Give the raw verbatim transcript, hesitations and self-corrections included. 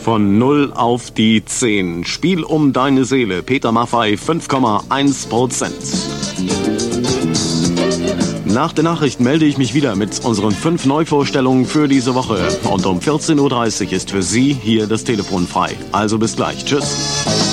Von null auf die zehn. Spiel um deine Seele. Peter Maffay, fünf Komma eins Prozent. Nach der Nachricht melde ich mich wieder mit unseren fünf Neuvorstellungen für diese Woche. Und um vierzehn Uhr dreißig ist für Sie hier das Telefon frei. Also bis gleich. Tschüss.